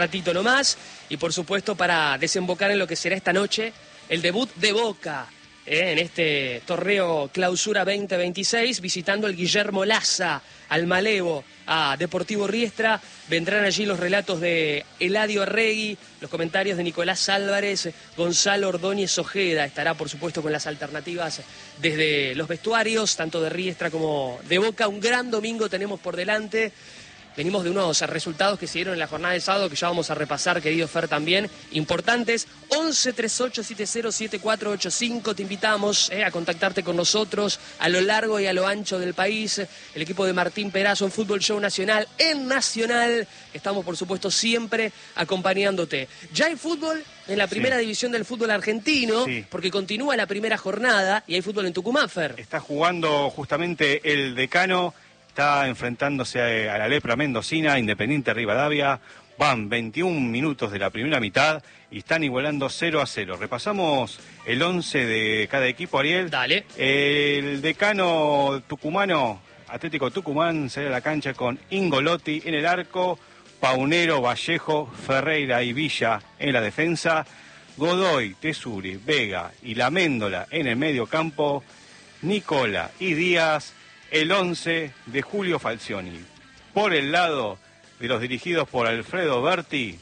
ratito nomás, y por supuesto para desembocar en lo que será esta noche el debut de Boca en este torneo Clausura 2026, visitando el Guillermo Laza, al Malevo, a Deportivo Riestra. Vendrán allí los relatos de Eladio Arregui, los comentarios de Nicolás Álvarez, Gonzalo Ordóñez Ojeda. Estará por supuesto con las alternativas desde los vestuarios, tanto de Riestra como de Boca. Un gran domingo tenemos por delante. Venimos de unos resultados que se dieron en la jornada de sábado, que ya vamos a repasar, querido Fer, también, importantes. 11-3870-7485, te invitamos a contactarte con nosotros a lo largo y a lo ancho del país. El equipo de Martín Perazo en Fútbol Show Nacional, en Nacional. Estamos, por supuesto, siempre acompañándote. Ya hay fútbol en la primera división del fútbol argentino, porque continúa la primera jornada y hay fútbol en Tucumán, Fer. Está jugando justamente el Decano. Está enfrentándose a la Lepra Mendocina, Independiente Rivadavia. Van 21 minutos de la primera mitad y están igualando 0-0. Repasamos el 11 de cada equipo, Ariel. Dale. El Decano tucumano, Atlético Tucumán, sale a la cancha con Ingolotti en el arco, Paunero, Vallejo, Ferreira y Villa en la defensa, Godoy, Tesuri, Vega y La Méndola en el medio campo, Nicola y Díaz. El 11 de Julio Falcioni. Por el lado de los dirigidos por Alfredo Berti,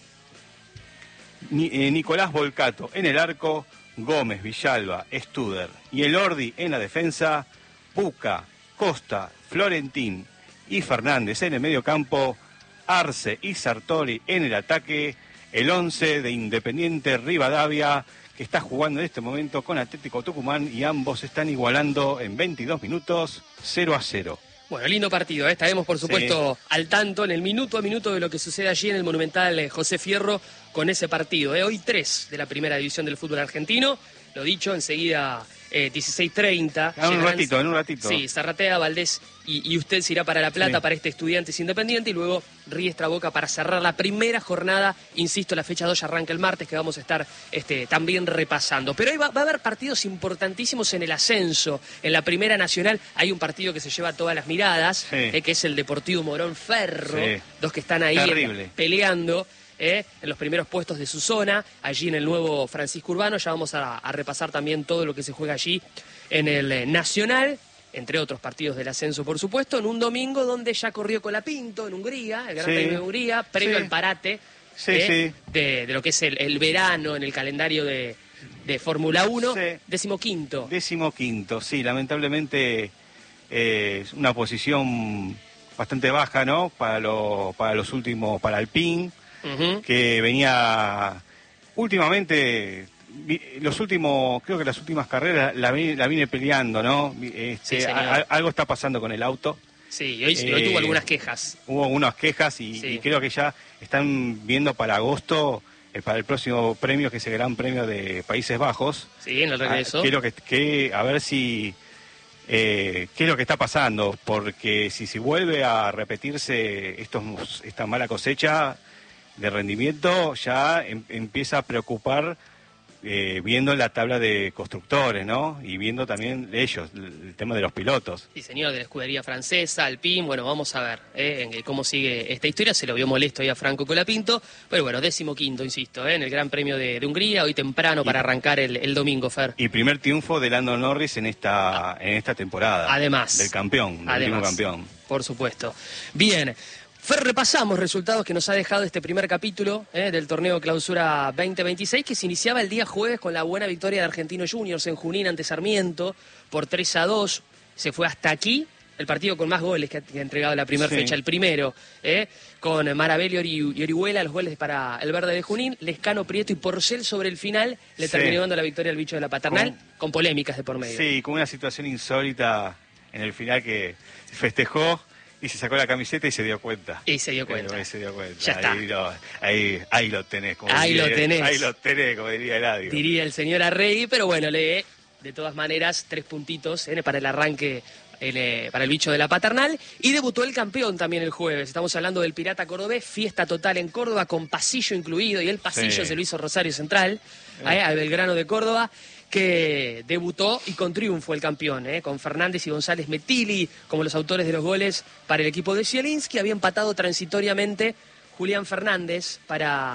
Nicolás Volcato en el arco, Gómez, Villalba, Studer y el Ordi en la defensa, Puca, Costa, Florentín y Fernández en el medio campo, Arce y Sartori en el ataque, el 11 de Independiente Rivadavia, que está jugando en este momento con Atlético Tucumán y ambos están igualando en 22 minutos 0-0. Bueno, lindo partido, estaremos por supuesto al tanto en el minuto a minuto de lo que sucede allí en el Monumental José Fierro con ese partido. Hoy 3 de la primera división del fútbol argentino, lo dicho, enseguida 16:30. En un ratito. Sí, Zarratea, Valdés y usted se irá para La Plata para este Estudiantes Independiente y luego Riestra Boca para cerrar la primera jornada. Insisto, la fecha 2 arranca el martes, que vamos a estar también repasando. Pero hoy va a haber partidos importantísimos en el ascenso. En la Primera Nacional hay un partido que se lleva todas las miradas, que es el Deportivo Morón Ferro, dos que están ahí peleando en los primeros puestos de su zona, allí en el nuevo Francisco Urbano. Ya vamos a repasar también todo lo que se juega allí en el Nacional, entre otros partidos del ascenso, por supuesto, en un domingo donde ya corrió Colapinto en Hungría, el Gran Premio de Hungría, previo al parate de lo que es el verano en el calendario de Fórmula 1, 15º. 15º, sí, lamentablemente es una posición bastante baja, ¿no? Para los últimos, para Alpine, que venía últimamente, creo que las últimas carreras la viene peleando, ¿no? Algo está pasando con el auto. Sí, hoy tuvo algunas quejas. Hubo algunas quejas y creo que ya están viendo para agosto, para el próximo premio, que es el Gran Premio de Países Bajos. Sí, en el regreso. A ver si qué es lo que está pasando, porque si vuelve a repetirse esta mala cosecha de rendimiento, ya empieza a preocupar, viendo la tabla de constructores, ¿no? Y viendo también ellos, el tema de los pilotos. Sí, señor, de la escudería francesa, Alpine. Bueno, vamos a ver cómo sigue esta historia. Se lo vio molesto ahí a Franco Colapinto, pero bueno, 15º, insisto, en el Gran Premio de Hungría, hoy temprano para arrancar el domingo, Fer. Y primer triunfo de Lando Norris en esta temporada. Además. Del campeón, del último campeón. Por supuesto. Bien. Fer, repasamos resultados que nos ha dejado este primer capítulo del torneo Clausura 2026, que se iniciaba el día jueves con la buena victoria de Argentinos Juniors en Junín ante Sarmiento por 3-2. Se fue hasta aquí el partido con más goles que ha entregado la primera fecha, el primero, con Marabelli y Orihuela, los goles para el verde de Junín, Lescano, Prieto y Porcel sobre el final le terminó dando la victoria al bicho de la Paternal, con polémicas de por medio. Sí, con una situación insólita en el final que festejó y se sacó la camiseta y se dio cuenta. Ya está. Ahí lo tenés, como diría Eladio. Diría el señor Arregui, pero bueno, de todas maneras 3 puntitos para el arranque, para el bicho de la Paternal. Y debutó el campeón también el jueves. Estamos hablando del Pirata Cordobés, fiesta total en Córdoba, con pasillo incluido, y el pasillo se lo hizo Rosario Central, al Belgrano de Córdoba, que debutó y con triunfo el campeón, con Fernández y González Metili como los autores de los goles para el equipo de Zielinski. Había empatado transitoriamente Julián Fernández para